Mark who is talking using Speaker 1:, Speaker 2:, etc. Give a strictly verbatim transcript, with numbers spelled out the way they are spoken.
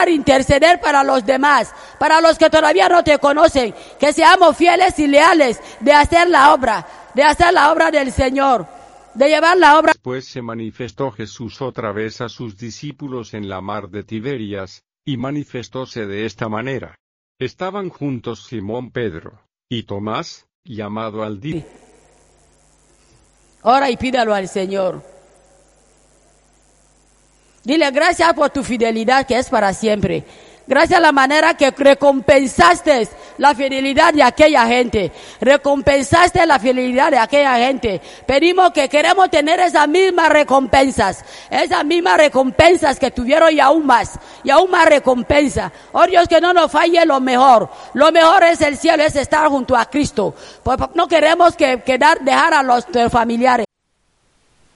Speaker 1: interceder para los demás, para los que todavía no te conocen, que seamos fieles y leales de hacer la obra, de hacer la obra del Señor, de llevar la obra.
Speaker 2: Después se manifestó Jesús otra vez a sus discípulos en la mar de Tiberias, y manifestóse de esta manera. Estaban juntos Simón Pedro, y Tomás, llamado al Dídimo.
Speaker 1: Ora y pídalo al Señor. Dile gracias por tu fidelidad que es para siempre. Gracias a la manera que recompensaste la fidelidad de aquella gente. Recompensaste la fidelidad de aquella gente. Pedimos que queremos tener esas mismas recompensas. Esas mismas recompensas que tuvieron y aún más. Y aún más recompensa. Oh Dios, que no nos falle lo mejor. Lo mejor es el cielo, es estar junto a Cristo. Pues no queremos que, que dar, dejar a los familiares.